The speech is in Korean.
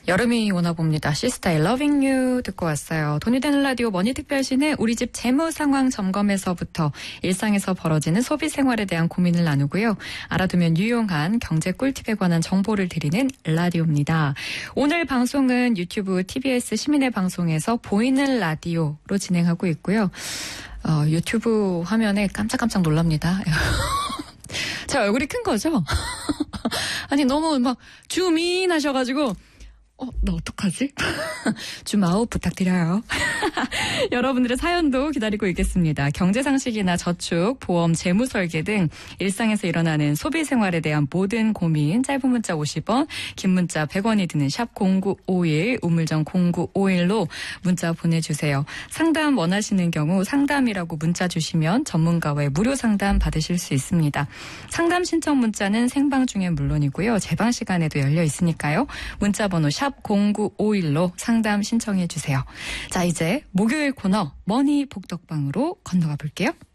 여름이 오나 봅니다. 시스타의 Loving You 듣고 왔어요. 돈이 되는 라디오 머니특별시는 우리 집 재무 상황 점검에서부터 일상에서 벌어지는 소비 생활에 대한 고민을 나누고요. 알아두면 유용한 경제 꿀팁에 관한 정보를 드리는 라디오입니다. 오늘 방송은 유튜브 TBS 시민의 방송에서 보이는 라디오로 진행하고 있고요. 유튜브 화면에 깜짝깜짝 놀랍니다. 제 얼굴이 큰 거죠? 아니 너무 막 줌인 하셔가지고 나 어떡하지? 줌아웃 부탁드려요. 여러분들의 사연도 기다리고 있겠습니다. 경제상식이나 저축, 보험, 재무설계 등 일상에서 일어나는 소비생활에 대한 모든 고민, 짧은 문자 50원, 긴 문자 100원이 드는 샵 0951, 우물정 0951로 문자 보내주세요. 상담 원하시는 경우 상담이라고 문자 주시면 전문가와의 무료 상담 받으실 수 있습니다. 상담 신청 문자는 생방 중에 물론이고요. 재방 시간에도 열려 있으니까요. 문자 번호 샵 0951로 상담 신청해 주세요. 자, 이제 목요일 코너 머니 복덕방으로 건너가 볼게요.